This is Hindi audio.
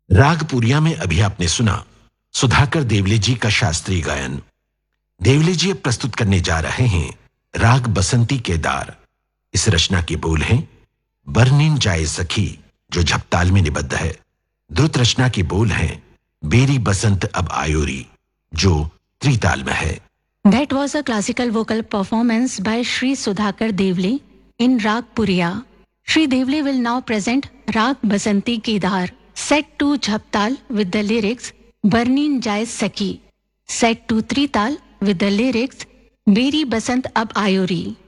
रागपुरिया में अभी आपने सुना सुधाकर देवले जी का शास्त्रीय गायन। देवले जी अब प्रस्तुत करने जा रहे हैं राग बसंती केदार। इस रचना के बोल हैं बरनीन जाए सखी, जो झपताल में निबद्ध है। द्रुत रचना के बोल हैं बेरी बसंत अब आयोरी, जो त्रिताल में है। That was a classical vocal performance by Sri Sudhakar Devle in Rag Puriya. Sri Devle will now present Rag Basanti Kedar, set to Jhaptal with the lyrics Barnin Jai Saki, set to Trital with the lyrics Beri Basant Ab Ayori.